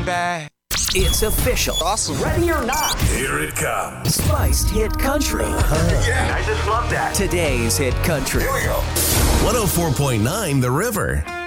looking back. It's official. Awesome. Ready or not, here it comes. Spiced Hit Country. I just love that. Today's Hit Country. Here we go. 104.9 The River.